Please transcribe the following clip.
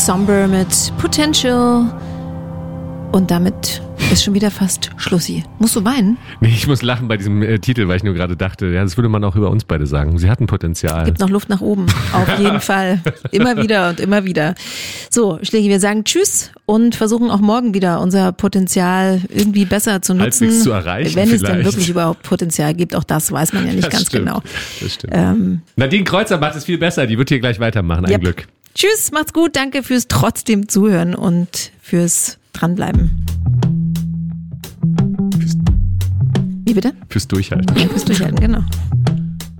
Somber mit Potential. Und damit ist schon wieder fast Schlussi. Musst du weinen? Nee, ich muss lachen bei diesem Titel, weil ich nur gerade dachte, ja, das würde man auch über uns beide sagen. Sie hatten Potenzial. Gibt noch Luft nach oben. Auf jeden Fall. Immer wieder und immer wieder. So, Schlägi, wir sagen Tschüss und versuchen auch morgen wieder unser Potenzial irgendwie besser zu nutzen. Halbwegs zu erreichen wenn vielleicht. es denn wirklich überhaupt Potenzial gibt. Auch das weiß man ja nicht ganz genau. Das stimmt. Nadine Kreuzer macht es viel besser. Die wird hier gleich weitermachen. Ein Glück. Tschüss, macht's gut. Danke fürs trotzdem Zuhören und fürs Dranbleiben. Wie bitte? Fürs Durchhalten. Ja, fürs Durchhalten, genau.